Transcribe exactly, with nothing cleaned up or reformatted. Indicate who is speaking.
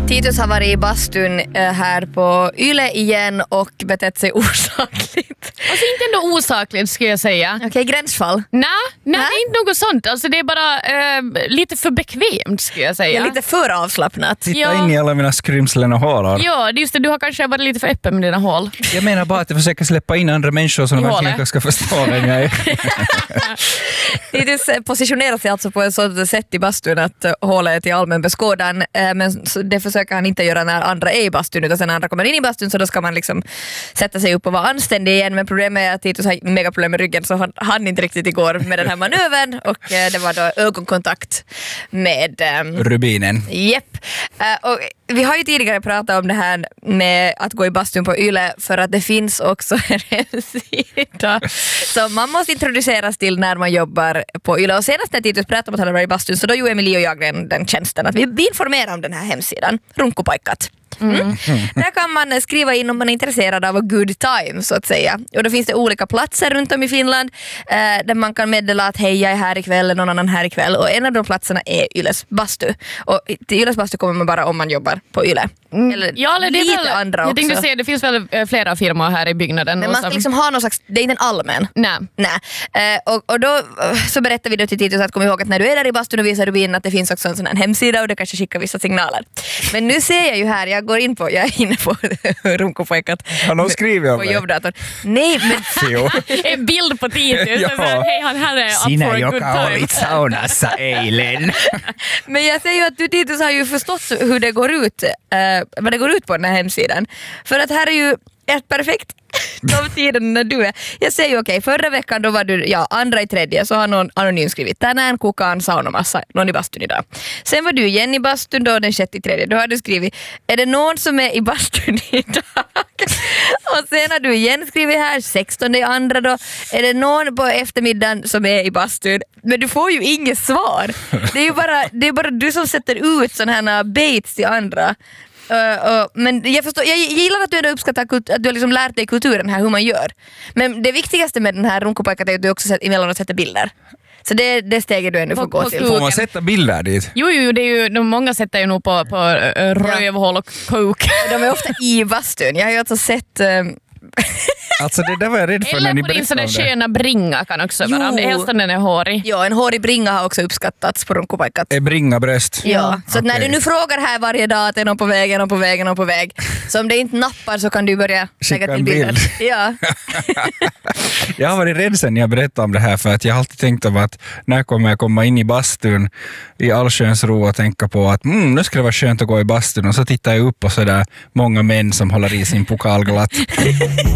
Speaker 1: Titus har varit i bastun här på Yle igen och betett sig osakligt.
Speaker 2: Alltså inte ändå osakligt skulle jag säga.
Speaker 1: Okej, okay, gränsfall?
Speaker 2: Nej, nej, det är inte något sånt. Alltså det är bara äh, lite för bekvämt skulle jag säga.
Speaker 1: Ja, lite för avslappnat.
Speaker 3: Titta
Speaker 2: ja.
Speaker 3: in i alla mina skrymslen och hålar.
Speaker 2: Ja, det är just det. Du har kanske varit lite för öppen med dina hål.
Speaker 3: Jag menar bara att jag försöker släppa in andra människor som verkligen ska förstå vem jag är.
Speaker 1: Titus positionerar sig alltså på ett sådant sätt i bastun att hålet är till allmän beskådan. Men det försöker han inte göra när andra är i bastun, utan sen när andra kommer in i bastun så då ska man liksom sätta sig upp och vara anständig igen. Men problemet är att Titus har mega problem med ryggen så han hann inte riktigt igår med den här manövern och eh, det var då ögonkontakt med um,
Speaker 3: rubinen.
Speaker 1: Jepp. Uh, och vi har ju tidigare pratat om det här med att gå i bastun på Yle för att det finns också en hemsida som man måste introduceras till när man jobbar på Yle. Och senast när Titus pratade om att han var i bastun så då gjorde Emilie och jag den, den tjänsten att vi, vi informerar om den här hemsidan, Runkopaikat. Mm. Mm. Där kan man skriva in om man är intresserad av a good time så att säga. Och då finns det olika platser runt om i Finland eh, där man kan meddela att hej, jag är här ikväll, någon annan här ikväll. Och en av de platserna är Yles bastu. Och till Yles bastu kommer man bara om man jobbar på Yle.
Speaker 2: Mm.
Speaker 1: Eller
Speaker 2: ja, eller det är
Speaker 1: lite
Speaker 2: väl,
Speaker 1: andra också.
Speaker 2: Jag tänkte säga, det finns väl flera firmor här i byggnaden.
Speaker 1: Men man ska liksom ha någon slags, det är inte en allmän.
Speaker 2: Nej.
Speaker 1: Nej. Eh, och, och då så berättar vi då till Titus att kom ihåg att när du är där i bastun och visar rubinen att det finns också en sån här hemsida och det kanske skickar vissa signaler. Men nu ser jag ju här, jag går in på, jag är inne på Runkopaikat.
Speaker 3: Har någon skrivit om
Speaker 1: på
Speaker 3: det?
Speaker 1: Jobbdatorn. Nej, men
Speaker 2: en bild på Titus.
Speaker 3: Ja.
Speaker 2: Så här, hej, han här är
Speaker 3: Sinä,
Speaker 2: up for a
Speaker 3: joka
Speaker 2: good time.
Speaker 3: olit saunassa eilen.
Speaker 1: Men jag säger ju att du Titus har ju förstått hur det går ut, eh, vad det går ut på den här hemsidan. För att här är ju ett perfekt de tiden när du är. Jag säger ju okej, okay, förra veckan då var du, ja, andra i tredje så har någon anonym skrivit tänään kukaan saunomassa, någon i bastun idag. Sen var du igen i bastun då den sjätte i tredje, då har du skrivit är det någon som är i bastun idag? Och sen har du igen skrivit här sextonde i andra då, är det någon på eftermiddagen som är i bastun? Men du får ju inget svar. Det är ju bara, det är bara du som sätter ut sådana här baits till andra. Uh, uh, men jag förstår, jag, jag gillar att du ändå uppskattar kult, att du har liksom lärt dig kulturen här hur man gör. Men det viktigaste med den här Runkopaikat är att du också sätter, emellanåt sätter bilder. Så det, det steget du ändå får gå till.
Speaker 3: Får man sätta bilder dit?
Speaker 2: Jo, jo, det är ju, de många sätter ju nog på, på uh, rövhål och kok.
Speaker 1: De är ofta i bastun. Jag har ju alltså sett... Um,
Speaker 3: Alltså det där var jag rädd för när ni
Speaker 2: eller på din sån
Speaker 3: berättade
Speaker 2: där
Speaker 3: om det.
Speaker 2: sköna bringa kan också
Speaker 1: Jo.
Speaker 2: vara. Helst om den är hårig.
Speaker 1: ja, en hårig bringa har också uppskattats på Runkopaikat.
Speaker 3: Är bringa bröst?
Speaker 1: Ja, så att när
Speaker 3: Okej.
Speaker 1: du nu frågar här varje dag att är någon på väg, är någon på väg, är någon på väg. Så om det inte nappar så kan du börja
Speaker 3: Skicka
Speaker 1: lägga till
Speaker 3: en
Speaker 1: bilder.
Speaker 3: bild.
Speaker 1: Ja.
Speaker 3: Jag har varit rädd sen jag berättade om det här för att jag har alltid tänkt om att när kommer jag komma in i bastun i allsköns ro och tänka på att mm, nu ska det vara skönt att gå i bastun och så tittar jag upp och så där många män som håller i sin pokal glatt.